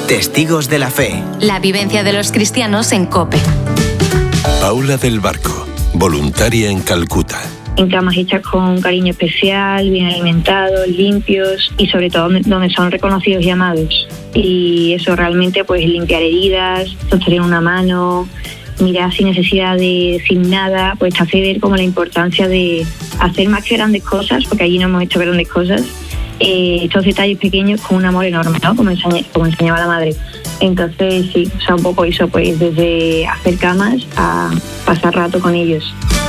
Testigos de la Fe. La vivencia de los cristianos en COPE. Paula del Barco, voluntaria en Calcuta. En camas hechas con cariño especial, bien alimentados, limpios y sobre todo donde son reconocidos y amados. Y eso realmente, pues limpiar heridas, sostener una mano, mirar sin necesidad de decir nada, pues te hace ver como la importancia de hacer más que grandes cosas, porque allí no hemos hecho grandes cosas, estos detalles pequeños con un amor enorme, ¿no? Como enseñaba la madre. Entonces sí, o sea, un poco eso, pues desde hacer camas a pasar rato con ellos.